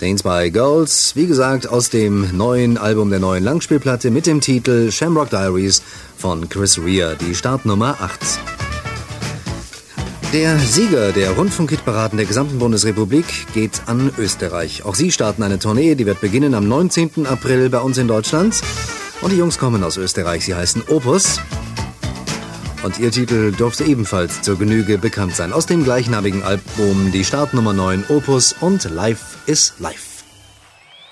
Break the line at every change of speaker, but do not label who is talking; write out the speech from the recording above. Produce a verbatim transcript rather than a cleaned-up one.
Danes by Girls, wie gesagt, aus dem neuen Album der neuen Langspielplatte mit dem Titel Shamrock Diaries von Chris Rea, die Startnummer acht. Der Sieger der Rundfunk-Hitparaden der gesamten Bundesrepublik geht an Österreich. Auch sie starten eine Tournee, die wird beginnen am neunzehnten April bei uns in Deutschland. Und die Jungs kommen aus Österreich, sie heißen Opus. Und ihr Titel dürfte ebenfalls zur Genüge bekannt sein. Aus dem gleichnamigen Album die Startnummer neun, Opus und Life is Life.